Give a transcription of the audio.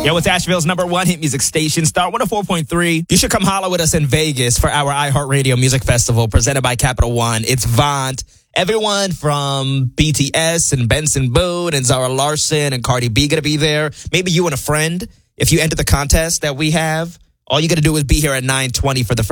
Yo, it's Asheville's #1 hit music station, Star 104.3. You should come holler with us in Vegas for our iHeartRadio Music Festival presented by Capital One. It's Vaunt. Everyone from BTS and Benson Boone and Zara Larson and Cardi B going to be there. Maybe you and a friend. If you enter the contest that we have, all you got to do is be here at 9:20 for the first